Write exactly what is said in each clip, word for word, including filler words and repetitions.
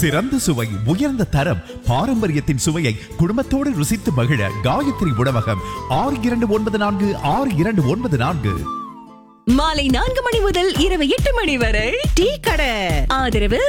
சிறந்த சுவை, உயர்ந்த தரம், பாரம்பரியத்தின் சுவையை குடும்பத்தோடு ருசித்து மகிழ காயத்ரி உணவகம். ஆறு இரண்டு ஒன்பது நான்கு ஆறு இரண்டு ஒன்பது நான்கு. மாலை நான்கு மணி முதல் இரவு எட்டு மணி வரை டீ கடை. ஆதரவு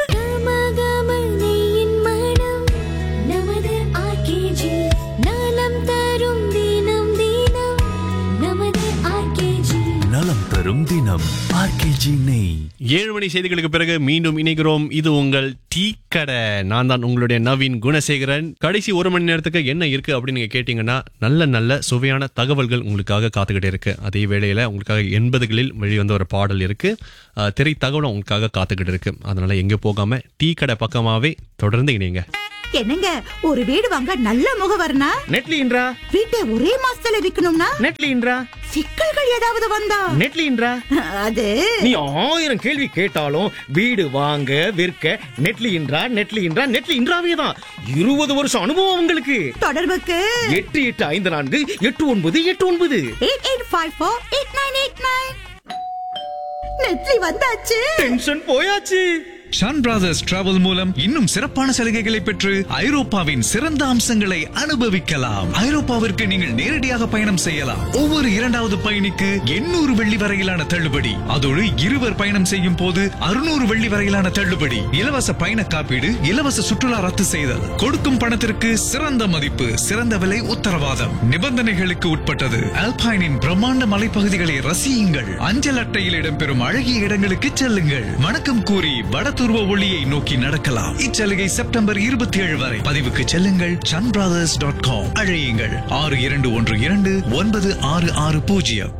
நலம் தரும் தினம் ஆர்கேஜி நெய். ஏழு மணி செய்திகளுக்கு பிறகு மீண்டும் இணைகிறோம். இது உங்கள் டீ கடை. நான் தான் உங்களுடைய நவீன் குணசேகரன். கடைசி ஒரு மணி நேரத்துக்கு என்ன இருக்கு அப்படின்னு நீங்க கேட்டீங்கன்னா, நல்ல நல்ல சுவையான தகவல்கள் உங்களுக்காக காத்துக்கிட்டே இருக்கு. அதே வேளையில உங்களுக்காக எண்பதுகளில் வெளிவந்த ஒரு பாடல் இருக்கு. திரை தகவலும் உங்களுக்காக காத்துக்கிட்டு இருக்கு. அதனால எங்க போகாம டீ கடை பக்கமாவே தொடர்ந்து இணைங்க. என்னங்க, ஒரு வீடு வாங்க நல்ல முகவர்னா நெட்லின்றா, வீட்டை ஒரே மாசத்துல விக்கணும்னா நெட்லின்றா, சிக்கல்கள் ஏதாவது வந்தா நெட்லின்றா. அது நீ ஆயிரம் கேள்வி கேட்டாலும் வீடு வாங்க விற்க நெட்லின்றா நெட்லின்றா நெட்லின்றாவே தான். இருபது வருஷம் அனுபவம் உங்களுக்கு. தொடர்புக்கு எட்டு எட்டு ஐந்து நான்கு எட்டு ஒன்பது எட்டு ஒன்பது eight eight five four eight nine eight nine. நெட்லி வந்தாச்சு. டென்ஷன் போயாச்சு. ஷான் பிரதர்ஸ் டிராவல் மூலம் இன்னும் சிறப்பான சலுகைகளை பெற்று ஐரோப்பாவின் சிறந்த அம்சங்களை அனுபவிக்கலாம். ஐரோப்பாவிற்கு நீங்கள் நேரடியாக பயணம் செய்யலாம். ஒவ்வொரு இரண்டாவது பயணிக்கு எண்ணூறு வெள்ளி வரையிலான தள்ளுபடி. அதோடு இருவர் பயணம் செய்யும் போது அறுநூறு வெள்ளி வரையிலான தள்ளுபடி. இலவச பயண காப்பீடு, இலவச சுற்றுலா ரத்து செய்தல், கொடுக்கும் பணத்திற்கு சிறந்த மதிப்பு, சிறந்த விலை உத்தரவாதம். நிபந்தனைகளுக்கு உட்பட்டது. அல்பைனின் பிரம்மாண்ட மலைப்பகுதிகளை ரசியுங்கள். அஞ்சல் அட்டையில் இடம்பெறும் அழகிய இடங்களுக்கு செல்லுங்கள். வணக்கம் கூறி வட துருவ ஒளியை நோக்கி நடக்கலாம். இச்சலுகை செப்டம்பர் இருபத்தி ஏழு வரை. பதிவுக்கு செல்லுங்கள் சன் பிரதர்ஸ் டாட் காம். அழையுங்கள் ஆறு இரண்டு ஒன்று இரண்டு ஒன்பது ஆறு ஆறு பூஜ்ஜியம்.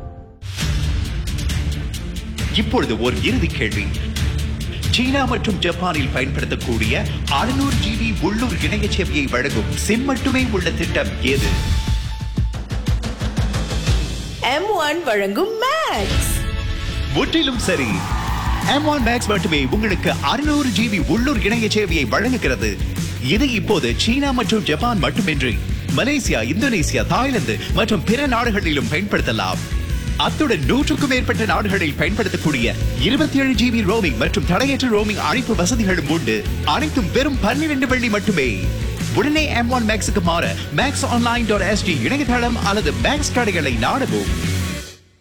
இப்பொழுது ஒரு இறுதி கேள்வி. சீனா மற்றும் ஜப்பானில் பயன்படுத்தக்கூடிய அறுநூறு ஜிபி உள்ளூர் இணைய சேவையை வழங்கும் சிம் மட்டுமே உள்ள திட்டம் எது? எம் ஒன் வழங்கும் மேக்ஸ். முற்றிலும் சரி. எம் ஒன் மேக்ஸ் மட்டுமே உங்களுக்கு அறுநூறு ஜிபி உள்ளூர் இணைய சேவையை வழங்குகிறது. இது இப்போது சீனா மற்றும் ஜப்பான் மட்டுமின்றி மலேசியா, இந்தோனேசியா, தாய்லாந்து மற்றும் பிற நாடுகளிலும் பயன்படுத்தலாம். அத்துடன் நூற்றுக்கும் மேற்பட்ட நாடுகளில் பயன்படுத்தக்கூடிய இருபத்தி ஏழு ஜிபி ரோமிங் மற்றும் தடையற்ற ரோமிங் அழைப்பு வசதிகளும் உண்டு. அனைத்தும் வெறும் பன்னிரண்டு வெள்ளி மட்டுமே. உடனே எம் ஒன் மேக்ஸுக்கு மாற மேக்ஸ் ஆன்லைன் டாட் எஸ்டி இணையதளம் அல்லது மேக்ஸ் கடைகளை நாடவும்.